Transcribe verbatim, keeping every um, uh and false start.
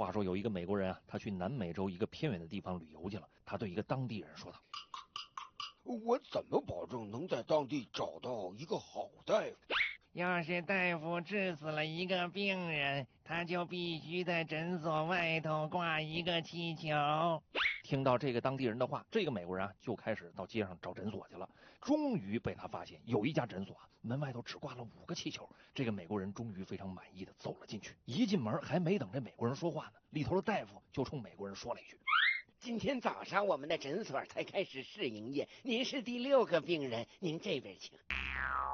话说有一个美国人啊，他去南美洲一个偏远的地方旅游去了。他对一个当地人说道：“ 我怎么保证能在当地找到一个好大夫？ 要是大夫治死了一个病人，他就必须在诊所外头挂一个气球。” 听到这个当地人的话，这个美国人啊就开始到街上找诊所去了。终于被他发现，有一家诊所啊，门外头只挂了五个气球。这个美国人终于非常满意的走了进去。一进门还没等这美国人说话呢，里头的大夫就冲美国人说了一句：“ 今天早上我们的诊所才开始试营业，您是第六个病人，您这边请。”